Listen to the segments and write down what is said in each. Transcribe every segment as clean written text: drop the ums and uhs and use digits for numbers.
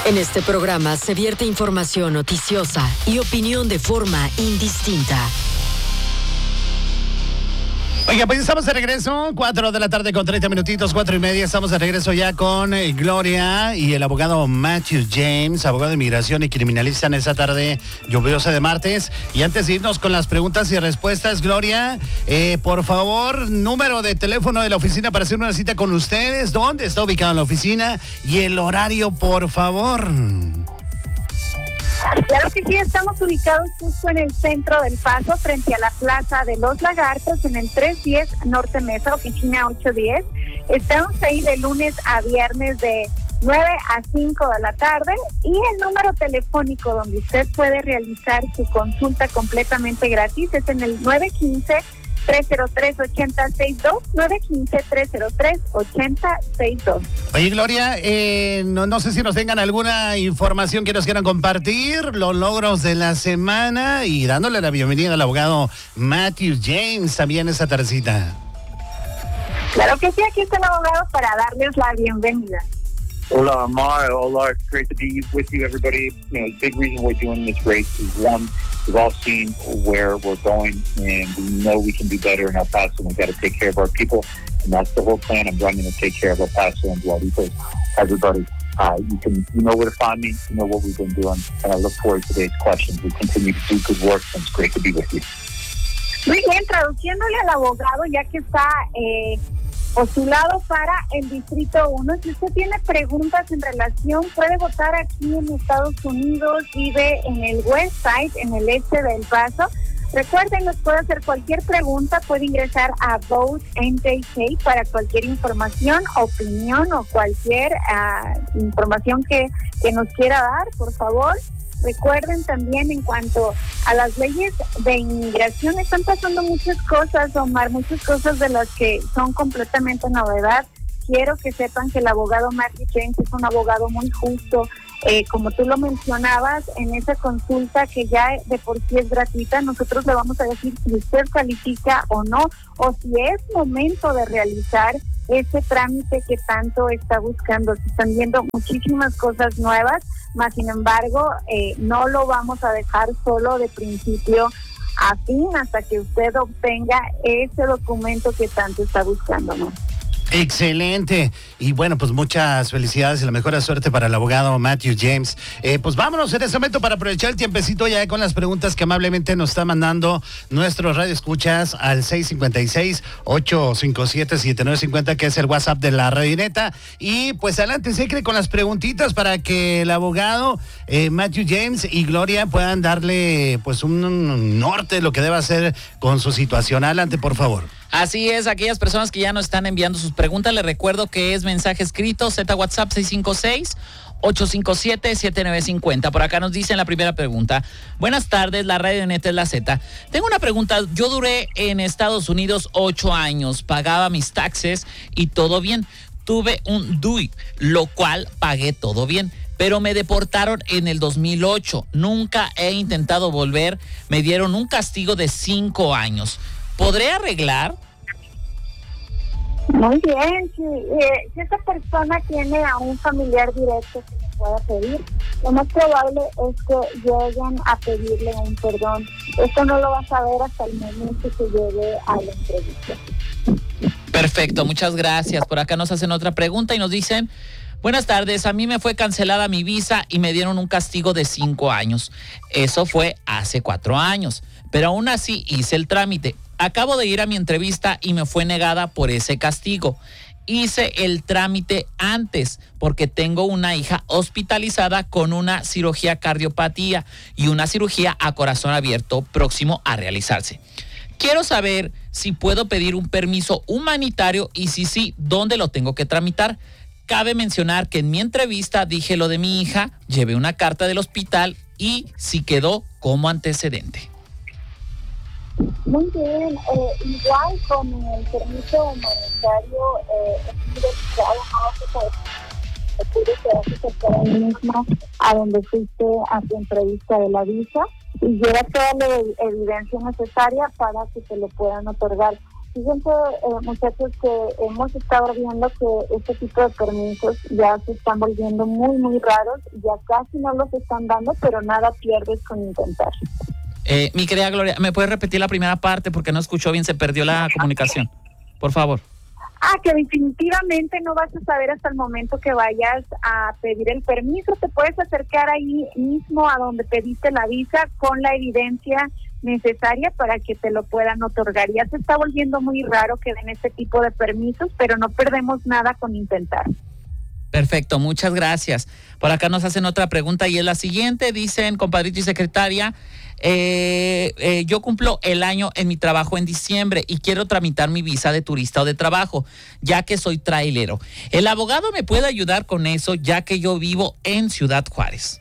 En este programa se vierte información noticiosa y opinión de forma indistinta. Oiga, pues estamos de regreso, 4 de la tarde con 30 minutitos, 4:30. Estamos de regreso ya con Gloria y el abogado Matthew James, abogado de inmigración y criminalista en esta tarde lluviosa de martes. Y antes de irnos con las preguntas y respuestas, Gloria, por favor, número de teléfono de la oficina para hacer una cita con ustedes. ¿Dónde está ubicada la oficina? Y el horario, por favor. Claro que sí, estamos ubicados justo en el centro del Paso, frente a la Plaza de los Lagartos, en el 310 Norte Mesa, oficina 810. Estamos ahí de lunes a viernes de 9 a 5 de la tarde, y el número telefónico donde usted puede realizar su consulta completamente gratis es en el 915-303-8062, 915-303-8062. Oye, Gloria, no sé si nos tengan alguna información que nos quieran compartir, los logros de la semana, y dándole la bienvenida al abogado Matthew James también esta tardecita. Claro que sí, aquí está el abogado para darles la bienvenida. Hola, Amar. Hola, it's great to be with you, everybody. You know, the big reason we're doing this race is, one, we've all seen where we're going, and we know we can do better in El Paso, and we've got to take care of our people, and that's the whole plan. I'm running to take care of El Paso and Guadalupe. Everybody, you know where to find me, you know what we've been doing, and I look forward to today's questions. We continue to do good work, and it's great to be with you. Muy bien, traduciéndole al abogado, ya que está postulado para el Distrito 1. Si usted tiene preguntas en relación, puede votar aquí en Estados Unidos, vive en el West Side, en el este del Paso. Recuerden, nos puede hacer cualquier pregunta, puede ingresar a Vote NJK para cualquier información, opinión o cualquier información que nos quiera dar, por favor. Recuerden también, en cuanto a las leyes de inmigración, están pasando muchas cosas, Omar, muchas cosas de las que son completamente novedad. Quiero que sepan que el abogado Matthew James es un abogado muy justo. Como tú lo mencionabas, en esa consulta que ya de por sí es gratuita, nosotros le vamos a decir si usted califica o no, o si es momento de realizar ese trámite que tanto está buscando. Se están viendo muchísimas cosas nuevas, mas sin embargo no lo vamos a dejar solo de principio a fin hasta que usted obtenga ese documento que tanto está buscando, ¿no? Excelente. Y bueno, pues muchas felicidades y la mejor suerte para el abogado Matthew James. Pues vámonos en este momento para aprovechar el tiempecito ya con las preguntas que amablemente nos está mandando nuestros radioescuchas al 656-857-7950, que es el WhatsApp de la Radioneta. Y pues adelante, Secre, con las preguntitas para que el abogado Matthew James y Gloria puedan darle pues un norte de lo que debe hacer con su situación. Adelante, por favor. Así es, aquellas personas que ya nos están enviando sus preguntas, les recuerdo que es mensaje escrito, WhatsApp 656-857-7950. Por acá nos dicen la primera pregunta. Buenas tardes, la Radioneta es la Z. Tengo una pregunta. Yo duré en Estados Unidos 8 años, pagaba mis taxes y todo bien. Tuve un DUI, lo cual pagué todo bien, pero me deportaron en el 2008. Nunca he intentado volver. Me dieron un castigo de 5 años. ¿Podré arreglar? Muy bien, si esa persona tiene a un familiar directo que le pueda pedir, lo más probable es que lleguen a pedirle un perdón. Esto no lo vas a ver hasta el momento que llegue a la entrevista. Perfecto, muchas gracias. Por acá nos hacen otra pregunta y nos dicen: buenas tardes, a mí me fue cancelada mi visa y me dieron un castigo de 5 años. Eso fue hace 4 años, pero aún así hice el trámite. Acabo de ir a mi entrevista y me fue negada por ese castigo. Hice el trámite antes porque tengo una hija hospitalizada con una cirugía cardiopatía y una cirugía a corazón abierto próximo a realizarse. Quiero saber si puedo pedir un permiso humanitario y si sí, ¿dónde lo tengo que tramitar? Cabe mencionar que en mi entrevista dije lo de mi hija, llevé una carta del hospital y sí quedó como antecedente. Muy bien, igual con el permiso humanitario, puede quedarse cerca mismo a donde fuiste a tu entrevista de la visa y lleva toda la evidencia necesaria para que te lo puedan otorgar. Fíjense, muchachos, que hemos estado viendo que este tipo de permisos ya se están volviendo muy, muy raros, ya casi no los están dando, pero nada pierdes con intentar. Mi querida Gloria, ¿me puedes repetir la primera parte porque no escuchó bien, se perdió la comunicación? Por favor. Que definitivamente no vas a saber hasta el momento que vayas a pedir el permiso. Te puedes acercar ahí mismo a donde pediste la visa con la evidencia necesaria para que te lo puedan otorgar. Ya se está volviendo muy raro que den este tipo de permisos, pero no perdemos nada con intentar. Perfecto, muchas gracias. Por acá nos hacen otra pregunta y es la siguiente. Dicen, compadrito y secretaria, yo cumplo el año en mi trabajo en diciembre y quiero tramitar mi visa de turista o de trabajo, ya que soy trailero. ¿El abogado me puede ayudar con eso, ya que yo vivo en Ciudad Juárez?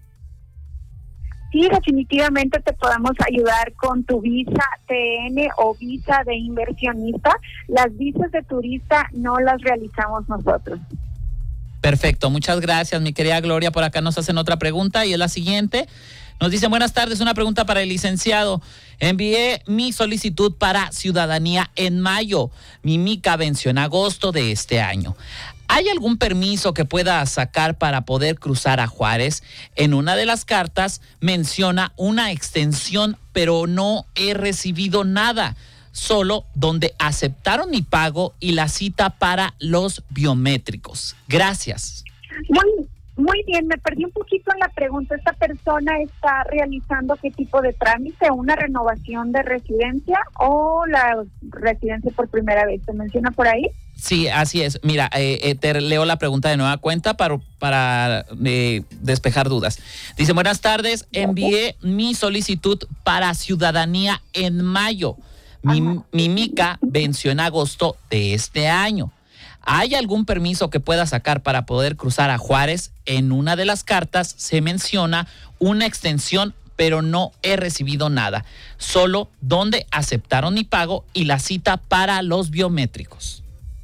Sí, definitivamente te podemos ayudar con tu visa TN o visa de inversionista. Las visas de turista no las realizamos nosotros. Perfecto, muchas gracias, mi querida Gloria. Por acá nos hacen otra pregunta y es la siguiente. Nos dicen, buenas tardes, una pregunta para el licenciado. Envié mi solicitud para ciudadanía en mayo. Mi mica venció en agosto de este año. ¿Hay algún permiso que pueda sacar para poder cruzar a Juárez? En una de las cartas menciona una extensión, pero no he recibido nada. Solo donde aceptaron mi pago y la cita para los biométricos. Gracias. Muy bien, me perdí un poquito en la pregunta. ¿Esta persona está realizando qué tipo de trámite? ¿Una renovación de residencia o la residencia por primera vez? ¿Se menciona por ahí? Sí, así es. Mira, te leo la pregunta de nueva cuenta para despejar dudas. Dice, buenas tardes, envié mi solicitud para ciudadanía en mayo. Mi mica venció en agosto de este año. ¿Hay algún permiso que pueda sacar para poder cruzar a Juárez? En una de las cartas se menciona una extensión, pero no he recibido nada. Solo donde aceptaron mi pago y la cita para los biométricos.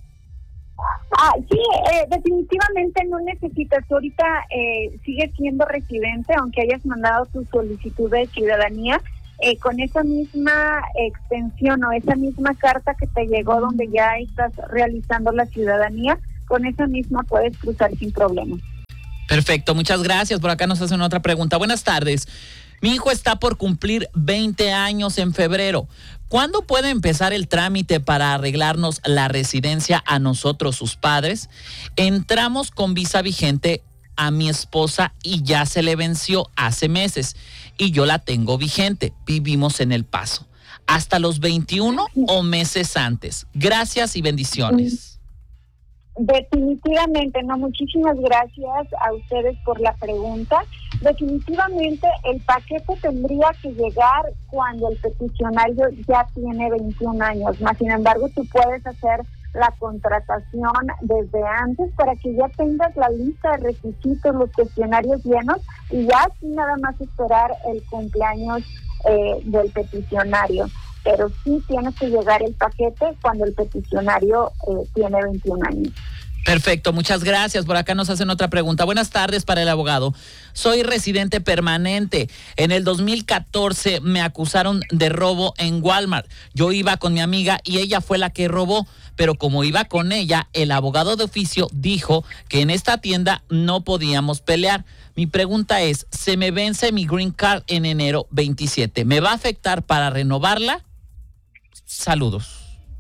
Sí, definitivamente no necesitas. Tú ahorita sigues siendo residente, aunque hayas mandado tu solicitud de ciudadanía. Con esa misma extensión o esa misma carta que te llegó donde ya estás realizando la ciudadanía, con esa misma puedes cruzar sin problema. Perfecto, muchas gracias. Por acá nos hacen otra pregunta. Buenas tardes. Mi hijo está por cumplir 20 años en febrero. ¿Cuándo puede empezar el trámite para arreglarnos la residencia a nosotros, sus padres? Entramos con visa vigente a mi esposa y ya se le venció hace meses y yo la tengo vigente. Vivimos en El Paso. ¿Hasta los 21 o meses antes? Gracias y bendiciones. Definitivamente, no, muchísimas gracias a ustedes por la pregunta. Definitivamente el paquete tendría que llegar cuando el peticionario ya tiene 21 años, más sin embargo tú puedes hacer la contratación desde antes para que ya tengas la lista de requisitos, los cuestionarios llenos y ya así nada más esperar el cumpleaños del peticionario. Pero sí tiene que llegar el paquete cuando el peticionario tiene 21 años. Perfecto, muchas gracias. Por acá nos hacen otra pregunta. Buenas tardes para el abogado. Soy residente permanente. En el 2014 me acusaron de robo en Walmart. Yo iba con mi amiga y ella fue la que robó, pero como iba con ella, el abogado de oficio dijo que en esta tienda no podíamos pelear. Mi pregunta es, se me vence mi green card en enero 27. ¿Me va a afectar para renovarla? Saludos.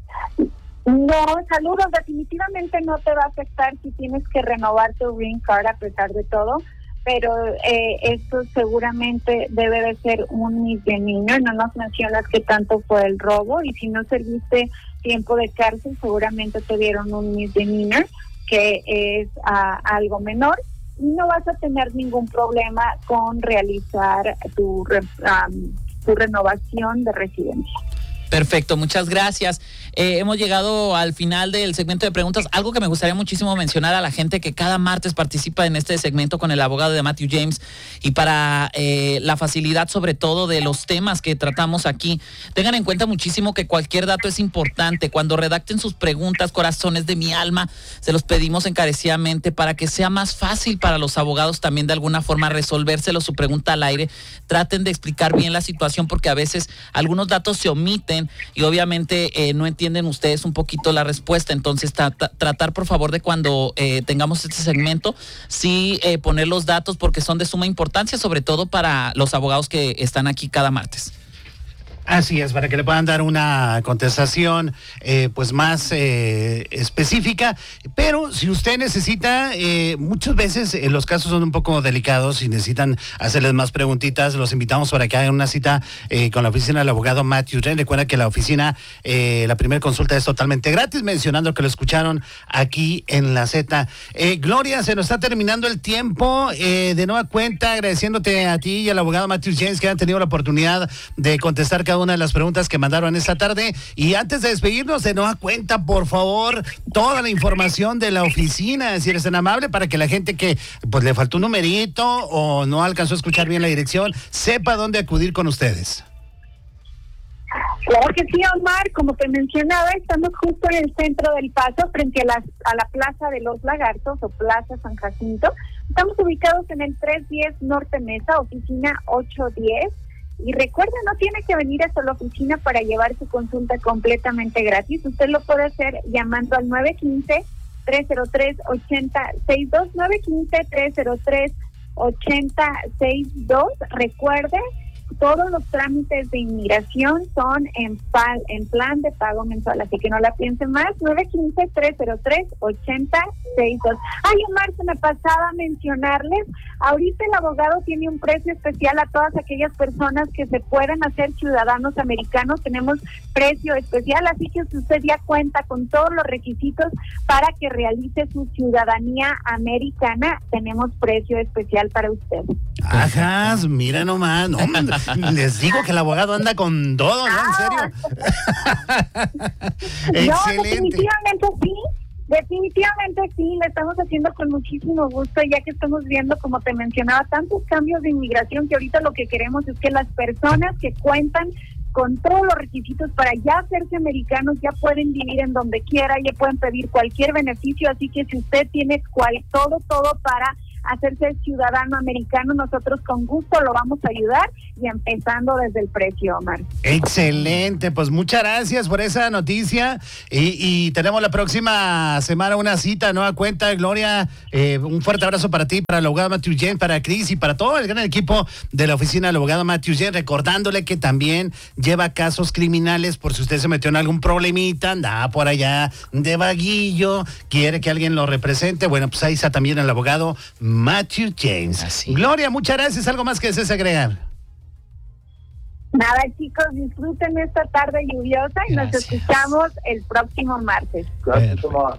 No, saludos. Definitivamente no te va a afectar si tienes que renovar tu green card a pesar de todo, pero esto seguramente debe de ser un misdemeanor. No nos mencionas qué tanto fue el robo y si no serviste tiempo de cárcel seguramente te dieron un misdemeanor que es algo menor y no vas a tener ningún problema con realizar tu renovación de residencia. Perfecto, muchas gracias. Hemos llegado al final del segmento de preguntas. Algo que me gustaría muchísimo mencionar a la gente que cada martes participa en este segmento con el abogado de Matthew James y para la facilidad sobre todo de los temas que tratamos aquí. Tengan en cuenta muchísimo que cualquier dato es importante. Cuando redacten sus preguntas, corazones de mi alma, se los pedimos encarecidamente para que sea más fácil para los abogados también de alguna forma resolvérselo su pregunta al aire. Traten de explicar bien la situación porque a veces algunos datos se omiten entienden y obviamente no entienden ustedes un poquito la respuesta. Entonces tratar por favor de cuando tengamos este segmento, sí poner los datos porque son de suma importancia, sobre todo para los abogados que están aquí cada martes. Así es, para que le puedan dar una contestación pues más específica, pero si usted necesita, muchas veces los casos son un poco delicados y necesitan hacerles más preguntitas, los invitamos para que hagan una cita con la oficina del abogado Matthew James. Recuerda que la oficina, la primera consulta es totalmente gratis, mencionando que lo escucharon aquí en La Z. Gloria, se nos está terminando el tiempo, de nueva cuenta agradeciéndote a ti y al abogado Matthew James que han tenido la oportunidad de contestar cada una de las preguntas que mandaron esta tarde. Y antes de despedirnos, de nueva cuenta, por favor, toda la información de la oficina, si eres tan amable, para que la gente que pues le faltó un numerito o no alcanzó a escuchar bien la dirección, sepa dónde acudir con ustedes. Claro que sí, Omar, como te mencionaba, estamos justo en el centro del Paso, frente a la Plaza de los Lagartos o Plaza San Jacinto. Estamos ubicados en el 310 Norte Mesa, oficina 810. Y recuerden, no tiene que venir hasta la oficina para llevar su consulta completamente gratis. Usted lo puede hacer llamando al 915-303-8062, 915-303-8062. Recuerde, todos los trámites de inmigración son en plan de pago mensual, así que no la piensen más. 915-303-8062. Ay, Omar, se me pasaba a mencionarles, ahorita el abogado tiene un precio especial a todas aquellas personas que se pueden hacer ciudadanos americanos. Tenemos precio especial, así que si usted ya cuenta con todos los requisitos para que realice su ciudadanía americana, tenemos precio especial para usted. Ajá, mira nomás, no, les digo que el abogado anda con todo, ¿no? En serio. Excelente. Definitivamente sí, lo estamos haciendo con muchísimo gusto, ya que estamos viendo, como te mencionaba, tantos cambios de inmigración que ahorita lo que queremos es que las personas que cuentan con todos los requisitos para ya hacerse americanos, ya pueden vivir en donde quiera, ya pueden pedir cualquier beneficio, así que si usted tiene todo para hacerse ciudadano americano, nosotros con gusto lo vamos a ayudar, y empezando desde el precio, Omar. Excelente, pues muchas gracias por esa noticia y tenemos la próxima semana una cita, nueva cuenta. Gloria, un fuerte abrazo para ti, para el abogado Matthew James, para Chris y para todo el gran equipo de la oficina del abogado Matthew James, recordándole que también lleva casos criminales por si usted se metió en algún problemita, anda por allá de vaguillo, quiere que alguien lo represente, bueno, pues ahí está también el abogado Matthew James. Así. Gloria, muchas gracias. ¿Algo más que desees agregar? Nada, chicos, disfruten esta tarde lluviosa y nos escuchamos el próximo martes. Gracias,